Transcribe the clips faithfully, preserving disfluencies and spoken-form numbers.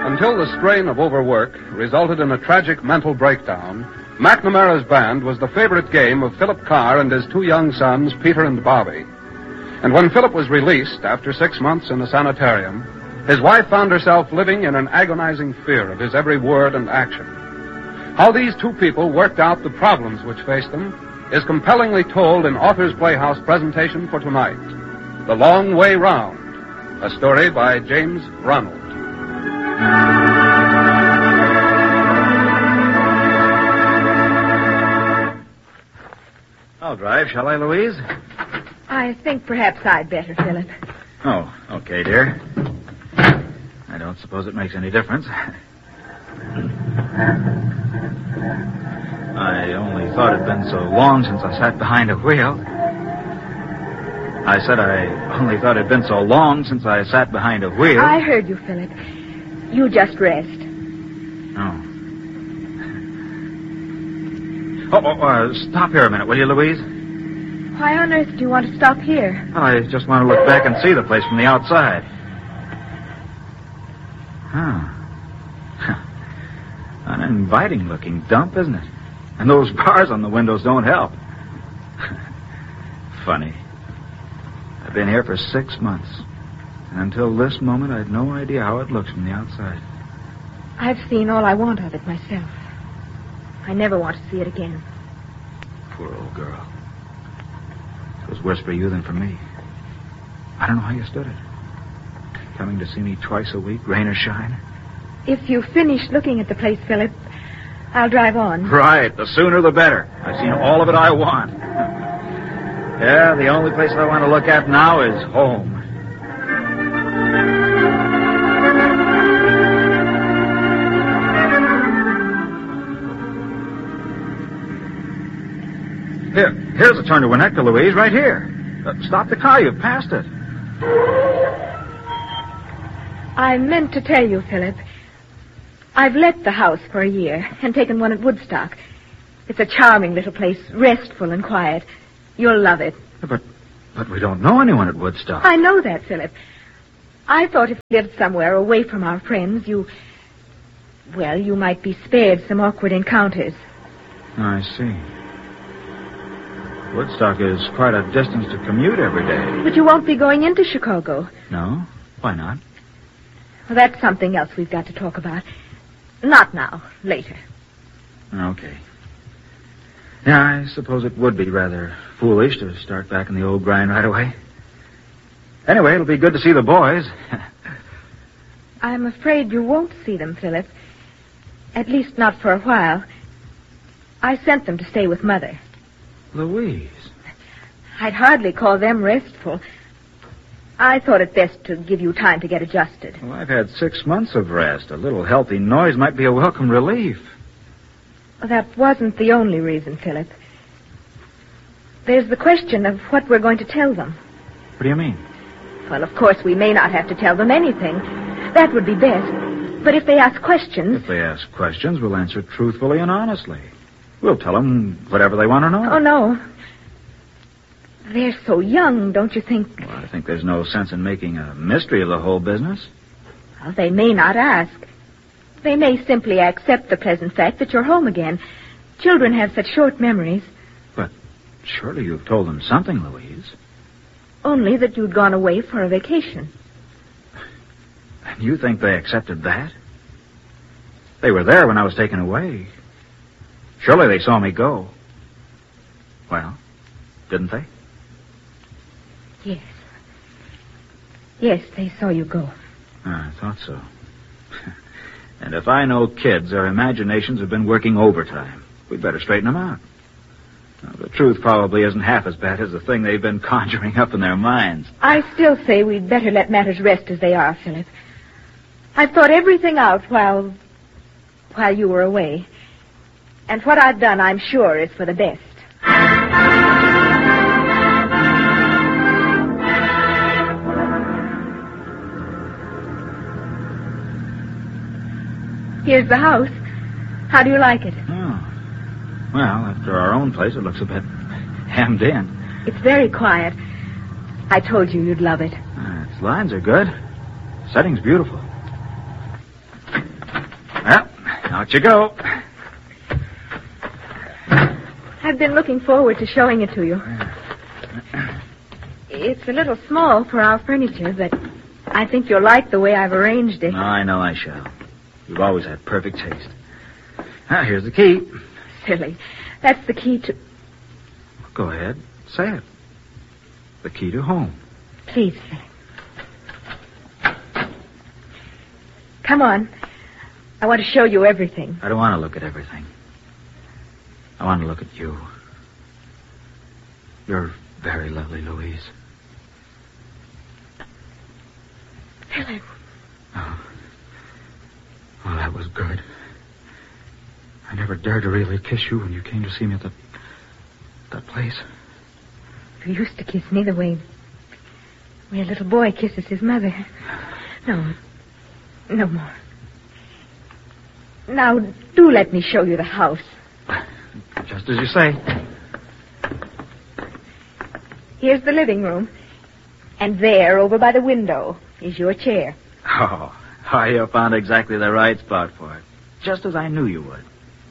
Until the strain of overwork resulted in a tragic mental breakdown, McNamara's Band was the favorite game of Philip Carr and his two young sons, Peter and Bobby. And when Philip was released after six months in a sanitarium, his wife found herself living in an agonizing fear of his every word and action. How these two people worked out the problems which faced them is compellingly told in Author's Playhouse presentation for tonight, The Long Way Round, a story by James Ronald. I'll drive, shall I, Louise? I think perhaps I'd better, Philip. Oh, okay, dear. I don't suppose it makes any difference. I only thought it'd been so long since I sat behind a wheel. I said I only thought it'd been so long since I sat behind a wheel. I heard you, Philip. You just rest. Oh. Oh, oh uh, stop here a minute, will you, Louise? Why on earth do you want to stop here? Well, I just want to look back and see the place from the outside. Huh. An inviting-looking dump, isn't it? And those bars on the windows don't help. Funny. I've been here for six months. And until this moment, I had no idea how it looks from the outside. I've seen all I want of it myself. I never want to see it again. Poor old girl. It was worse for you than for me. I don't know how you stood it. Coming to see me twice a week, rain or shine. If you finish looking at the place, Philip, I'll drive on. Right. The sooner the better. I've seen all of it I want. Yeah, the only place I want to look at now is home. Here, here's a turn to Winnetka, Louise, right here. Uh, stop the car. You've passed it. I meant to tell you, Philip. I've let the house for a year and taken one at Woodstock. It's a charming little place, restful and quiet. You'll love it. But, but we don't know anyone at Woodstock. I know that, Philip. I thought if you lived somewhere away from our friends, you... Well, you might be spared some awkward encounters. I see. Woodstock is quite a distance to commute every day. But you won't be going into Chicago. No? Why not? Well, that's something else we've got to talk about. Not now. Later. Okay. Yeah, I suppose it would be rather foolish to start back in the old grind right away. Anyway, it'll be good to see the boys. I'm afraid you won't see them, Philip. At least not for a while. I sent them to stay with Mother. Louise. I'd hardly call them restful. I thought it best to give you time to get adjusted. Well, I've had six months of rest. A little healthy noise might be a welcome relief. Well, that wasn't the only reason, Philip. There's the question of what we're going to tell them. What do you mean? Well, of course, we may not have to tell them anything. That would be best. But if they ask questions... If they ask questions, we'll answer truthfully and honestly. We'll tell them whatever they want to know. Oh, no. They're so young, don't you think? Well, I think there's no sense in making a mystery of the whole business. Well, they may not ask. They may simply accept the pleasant fact that you're home again. Children have such short memories. But surely you've told them something, Louise. Only that you'd gone away for a vacation. And you think they accepted that? They were there when I was taken away. Surely they saw me go. Well, didn't they? Yes. Yes, they saw you go. I thought so. And if I know kids, their imaginations have been working overtime. We'd better straighten them out. Now, the truth probably isn't half as bad as the thing they've been conjuring up in their minds. I still say we'd better let matters rest as they are, Philip. I've thought everything out while... while you were away. And what I've done, I'm sure, is for the best. Here's the house. How do you like it? Oh. Well, after our own place, it looks a bit hemmed in. It's very quiet. I told you you'd love it. Uh, its lines are good. Setting's beautiful. Out you go. I've been looking forward to showing it to you. It's a little small for our furniture, but I think you'll like the way I've arranged it. No, I know I shall. You've always had perfect taste. Ah, here's the key. Silly. That's the key to... Go ahead. Say it. The key to home. Please, Philip. Come on. I want to show you everything. I don't want to look at everything. I want to look at you. You're very lovely, Louise. Philip. Oh. Well, that was good. I never dared to really kiss you when you came to see me at that, that place. You used to kiss me the way, way a little boy kisses his mother. No. No more. Now, do let me show you the house. Just as you say. Here's the living room. And there, over by the window, is your chair. Oh, oh, you found exactly the right spot for it. Just as I knew you would.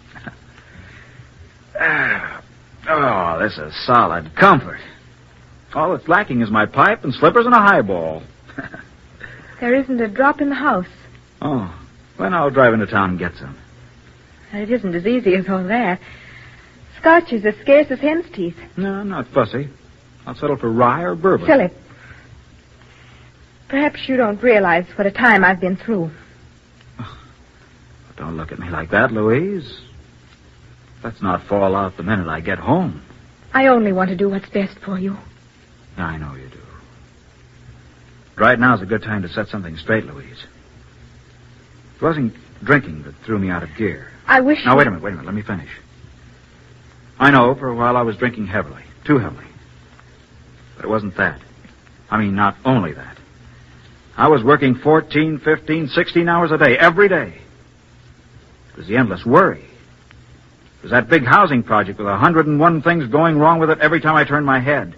Oh, this is solid comfort. All that's lacking is my pipe and slippers and a highball. There isn't a drop in the house. Oh, then I'll drive into town and get some. It isn't as easy as all that. Scotch is as scarce as hen's teeth. No, I'm not fussy. I'll settle for rye or bourbon. Philip, perhaps you don't realize what a time I've been through. Oh, don't look at me like that, Louise. Let's not fall out the minute I get home. I only want to do what's best for you. I know you do. Right now's a good time to set something straight, Louise. It wasn't drinking that threw me out of gear. I wish... Now, you... wait a minute, wait a minute. Let me finish. I know for a while I was drinking heavily. Too heavily. But it wasn't that. I mean, not only that. I was working fourteen, fifteen, sixteen hours a day, every day. It was the endless worry. It was that big housing project with a hundred and one things going wrong with it every time I turned my head.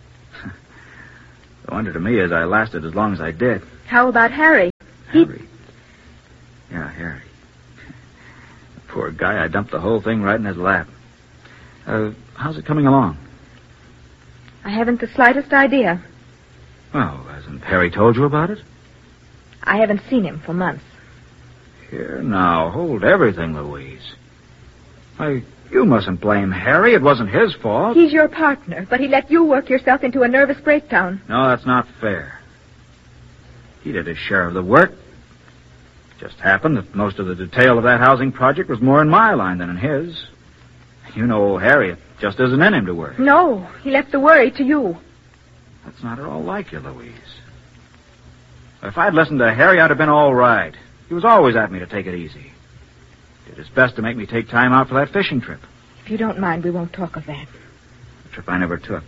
The wonder to me is I lasted as long as I did. How about Harry? Harry? He... Yeah, Harry. The poor guy, I dumped the whole thing right in his lap. Uh, how's it coming along? I haven't the slightest idea. Well, hasn't Harry told you about it? I haven't seen him for months. Here, now, hold everything, Louise. Why, you mustn't blame Harry. It wasn't his fault. He's your partner, but he let you work yourself into a nervous breakdown. No, that's not fair. He did his share of the work. It just happened that most of the detail of that housing project was more in my line than in his. You know, Harry, it just isn't in him to work. No, he left the worry to you. That's not at all like you, Louise. If I'd listened to Harry, I'd have been all right. He was always at me to take it easy. Did his best to make me take time out for that fishing trip. If you don't mind, we won't talk of that. A trip I never took.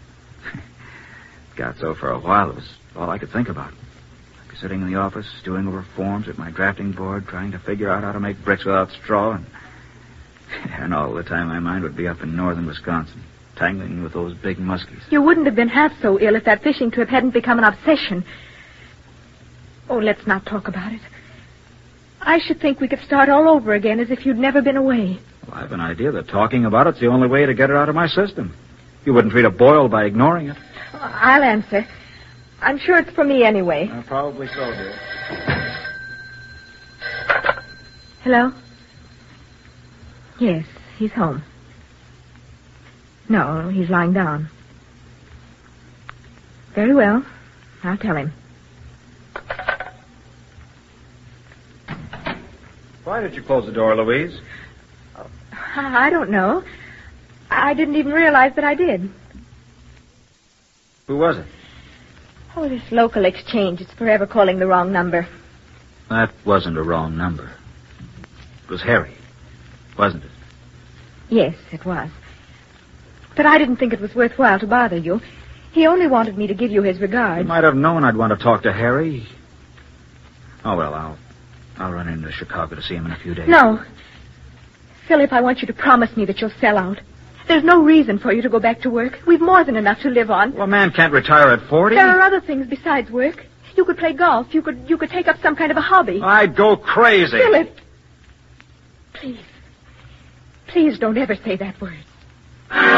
Got so for a while, it was all I could think about. I'd be sitting in the office, doing over forms at my drafting board, trying to figure out how to make bricks without straw, and... And all the time my mind would be up in northern Wisconsin, tangling with those big muskies. You wouldn't have been half so ill if that fishing trip hadn't become an obsession. Oh, let's not talk about it. I should think we could start all over again as if you'd never been away. Well, I've an idea that talking about it's the only way to get it out of my system. You wouldn't treat a boil by ignoring it. I'll answer. I'm sure it's for me anyway. Uh, probably so, dear. Hello? Yes, he's home. No, he's lying down. Very well. I'll tell him. Why did you close the door, Louise? Oh, I don't know. I didn't even realize that I did. Who was it? Oh, this local exchange. It's forever calling the wrong number. That wasn't a wrong number. It was Harry, wasn't it? Yes, it was. But I didn't think it was worthwhile to bother you. He only wanted me to give you his regards. You might have known I'd want to talk to Harry. Oh, well, I'll... I'll run into Chicago to see him in a few days. No. Philip, I want you to promise me that you'll sell out. There's no reason for you to go back to work. We've more than enough to live on. Well, a man can't retire at forty. There are other things besides work. You could play golf. You could you could take up some kind of a hobby. I'd go crazy. Philip. Please. Please don't ever say that word.